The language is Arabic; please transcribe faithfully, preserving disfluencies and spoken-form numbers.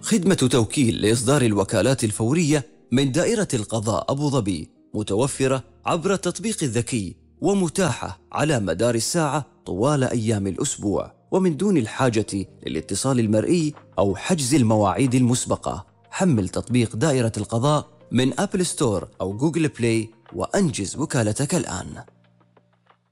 خدمة توكيل لإصدار الوكالات الفورية من دائرة القضاء أبو ظبي، متوفرة عبر التطبيق الذكي ومتاحة على مدار الساعة طوال أيام الأسبوع، ومن دون الحاجة للاتصال المرئي أو حجز المواعيد المسبقة. حمل تطبيق دائرة القضاء من أبل ستور أو جوجل بلاي وأنجز وكالتك الآن.